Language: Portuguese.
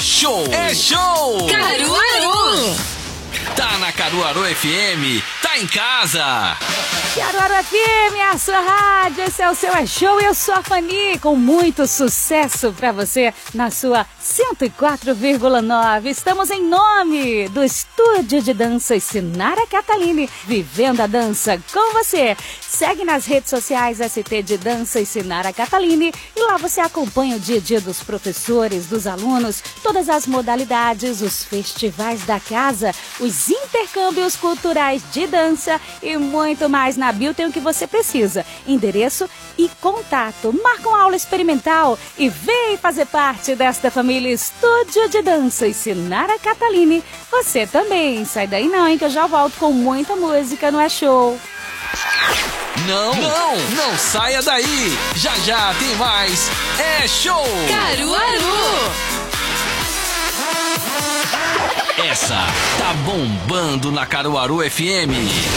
show! É show! Caruaru! Tá na Caruaru FM, tá em casa! Caruaru FM, a sua rádio, esse é o seu É Show, eu sou a Fani, com muito sucesso pra você na sua 104,9. Estamos em nome do Estúdio de Dança Sinara Catalini, vivendo a dança com você. Segue nas redes sociais ST de Dança e Sinara Catalini e lá você acompanha o dia a dia dos professores, dos alunos, todas as modalidades, os festivais da casa, os intercâmbios culturais de dança e muito mais. Na bio tem o que você precisa, endereço e contato. Marca uma aula experimental e vem fazer parte desta família Estúdio de Dança e Sinara Catalini. Você também, sai daí não, hein, que eu já volto com muita música no É Show. Não saia daí, já tem mais É Show! Caruaru! Essa tá bombando na Caruaru FM.